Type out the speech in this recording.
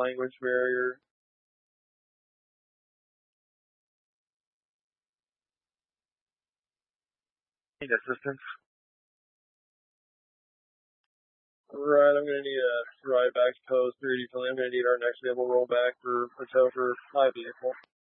language barrier. Need assistance. Right, I'm gonna need a ride back to Post 3D. I'm gonna need our next vehicle rollback for a tow for my vehicle.